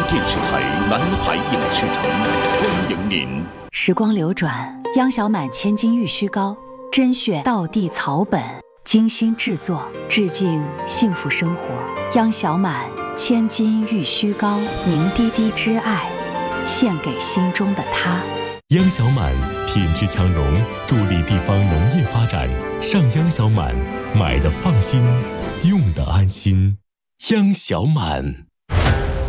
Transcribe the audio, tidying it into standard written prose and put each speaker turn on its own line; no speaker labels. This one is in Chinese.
电视台南海影视城欢迎您。
时光流转，央小满千金玉虚膏，甄选道地草本，精心制作，致敬幸福生活。央小满千金玉虚膏，凝滴滴之爱，献给心中的他。
央小满品质强融，助力地方农业发展。上央小满，买的放心，用的安心。央小满。